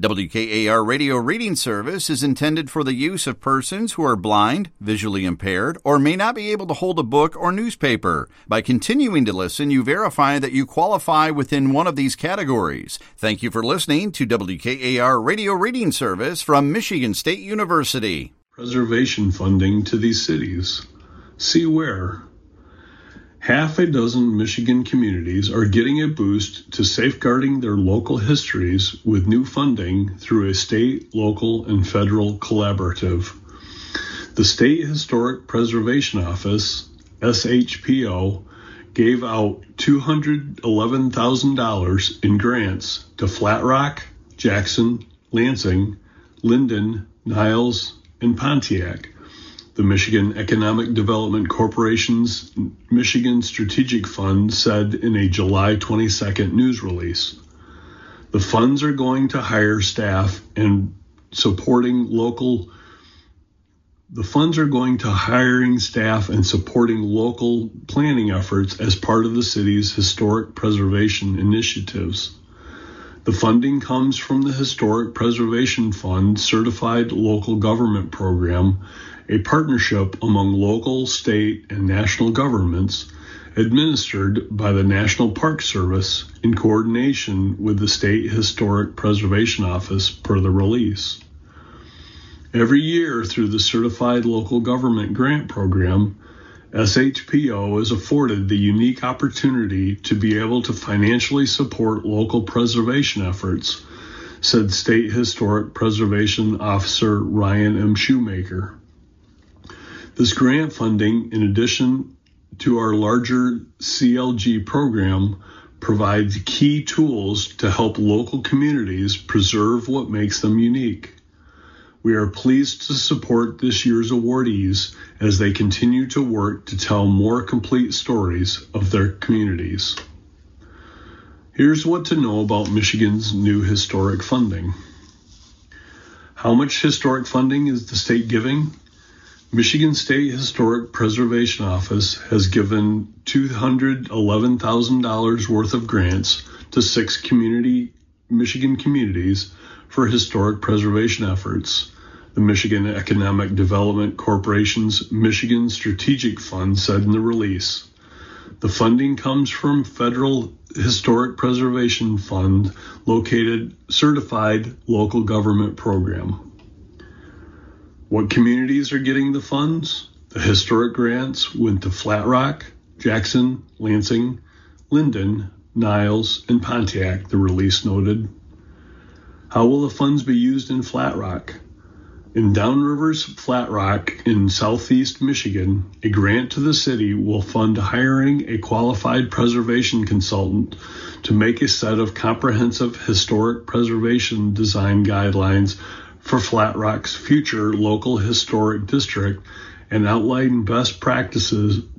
WKAR Radio Reading Service is intended for the use of persons who are blind, visually impaired, or may not be able to hold a book or newspaper. By continuing to listen, you verify that you qualify within one of these categories. Thank you for listening to WKAR Radio Reading Service from Michigan State University. Preservation funding to these cities. See where. Half a dozen Michigan communities are getting a boost to safeguarding their local histories with new funding through a state, local, and federal collaborative. The State Historic Preservation Office, SHPO, gave out $211,000 in grants to Flat Rock, Jackson, Lansing, Linden, Niles, and Pontiac. The Michigan Economic Development Corporation's Michigan Strategic Fund said in a July 22nd news release. The funds are going to hire staff and supporting local planning efforts as part of the city's historic preservation initiatives. The funding comes from the Historic Preservation Fund Certified Local Government Program, a partnership among local, state, and national governments administered by the National Park Service in coordination with the State Historic Preservation Office per the release. Every year through the Certified Local Government Grant Program, SHPO is afforded the unique opportunity to be able to financially support local preservation efforts, said State Historic Preservation Officer Ryan M. Shoemaker. This grant funding, in addition to our larger CLG program, provides key tools to help local communities preserve what makes them unique. We are pleased to support this year's awardees as they continue to work to tell more complete stories of their communities. Here's what to know about Michigan's new historic funding. How much historic funding is the state giving? Michigan State Historic Preservation Office has given $211,000 worth of grants to 6 Michigan communities for historic preservation efforts. The Michigan Economic Development Corporation's Michigan Strategic Fund said in the release. The funding comes from Federal Historic Preservation Fund located Certified Local Government Program. What communities are getting the funds? The historic grants went to Flat Rock, Jackson, Lansing, Linden, Niles, and Pontiac, the release noted. How will the funds be used in Flat Rock? In Downriver's Flat Rock in southeast Michigan, a grant to the city will fund hiring a qualified preservation consultant to make a set of comprehensive historic preservation design guidelines for Flat Rock's future local historic district and outline best practice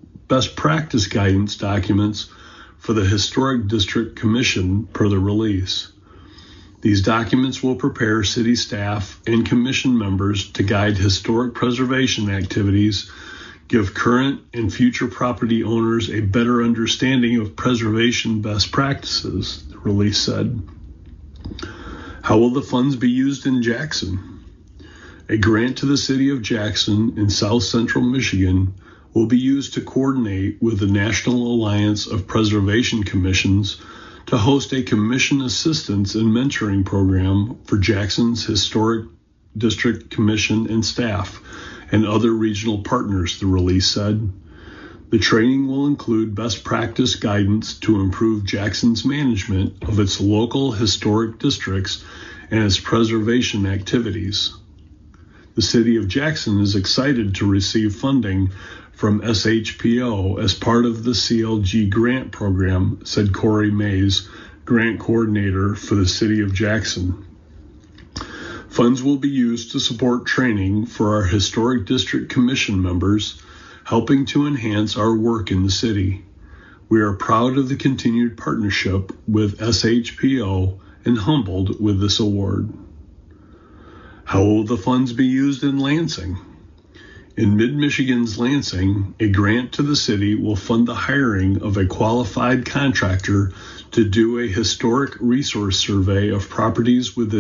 guidance documents for the Historic District Commission per the release. These documents will prepare city staff and commission members to guide historic preservation activities, give current and future property owners a better understanding of preservation best practices, the release said. How will the funds be used in Jackson? A grant to the city of Jackson in south central Michigan will be used to coordinate with the National Alliance of Preservation Commissions to host a commission assistance and mentoring program for Jackson's Historic District Commission and staff and other regional partners, the release said. The training will include best practice guidance to improve Jackson's management of its local historic districts and its preservation activities. The city of Jackson is excited to receive funding from SHPO as part of the CLG grant program, said Corey Mays, grant coordinator for the city of Jackson. Funds will be used to support training for our Historic District Commission members, helping to enhance our work in the city. We are proud of the continued partnership with SHPO and humbled with this award. How will the funds be used in Lansing? In mid-Michigan's Lansing, a grant to the city will fund the hiring of a qualified contractor to do a historic resource survey of properties within